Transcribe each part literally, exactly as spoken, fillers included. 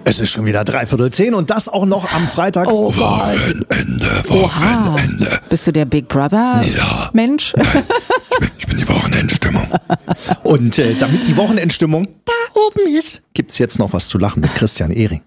Es ist schon wieder dreiviertel zehn und das auch noch am Freitag. Oh, Wochenende, Oha. Wochenende. Bist du der Big Brother Ja. Mensch? Nein, ich bin, ich bin die Wochenendstimmung. Und äh, damit die Wochenendstimmung da oben ist, gibt's jetzt noch was zu lachen mit Christian Ehring.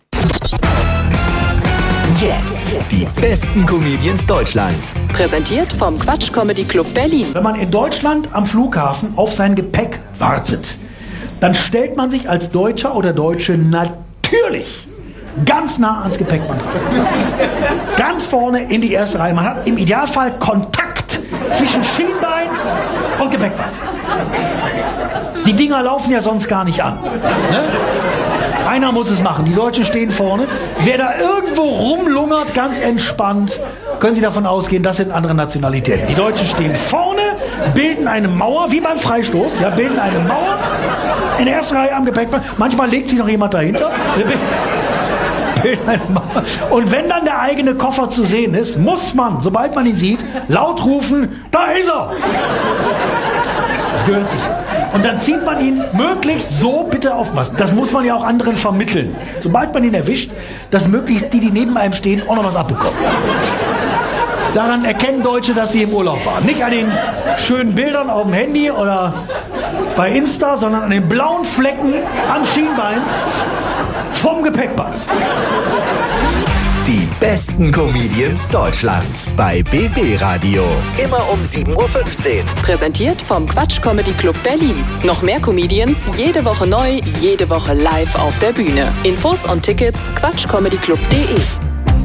Jetzt die besten Comedians Deutschlands. Präsentiert vom Quatsch Comedy Club Berlin. Wenn man in Deutschland am Flughafen auf sein Gepäck wartet, dann stellt man sich als Deutscher oder Deutsche natürlich ganz nah ans Gepäckband ran. Ganz vorne in die erste Reihe. Man hat im Idealfall Kontakt zwischen Schienbein und Gepäckband. Die Dinger laufen ja sonst gar nicht an. Ne? Einer muss es machen. Die Deutschen stehen vorne. Wer da irgendwo rumlungert, ganz entspannt, können Sie davon ausgehen, das sind andere Nationalitäten. Die Deutschen stehen vorne, bilden eine Mauer, wie beim Freistoß, ja, bilden eine Mauer in der ersten Reihe am Gepäckband. Manchmal legt sich noch jemand dahinter. Bilden eine Mauer. Und wenn dann der eigene Koffer zu sehen ist, muss man, sobald man ihn sieht, laut rufen, da ist er! Das gehört sich so. Und dann zieht man ihn möglichst so, bitte aufpassen, das muss man ja auch anderen vermitteln. Sobald man ihn erwischt, dass möglichst die, die neben einem stehen, auch noch was abbekommen. Daran erkennen Deutsche, dass sie im Urlaub waren. Nicht an den schönen Bildern auf dem Handy oder bei Insta, sondern an den blauen Flecken am Schienbein vom Gepäckband. Die besten Comedians Deutschlands bei B B Radio. Immer um sieben Uhr fünfzehn. Präsentiert vom Quatsch Comedy Club Berlin. Noch mehr Comedians, jede Woche neu, jede Woche live auf der Bühne. Infos und Tickets quatschcomedyclub punkt de.